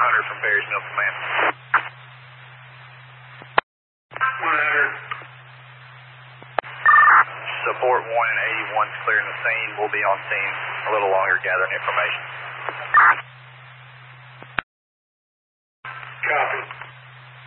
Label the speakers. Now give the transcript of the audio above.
Speaker 1: 100 from Perry's Mill Command. 100. Support 1 and 81's clearing the scene. We'll be on scene a little longer gathering information.